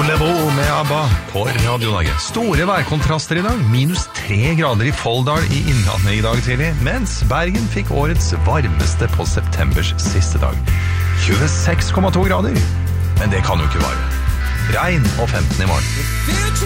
Voulez-vous med ABBA på Radio Norge. Store værkontraster i dag. -3 grader i Folldal i Innlandet i dag tidlig, mens Bergen fikk årets varmeste på septembers siste dag. 26,2 grader. Men det kan jo ikke vare. Regn og 15 i morgen.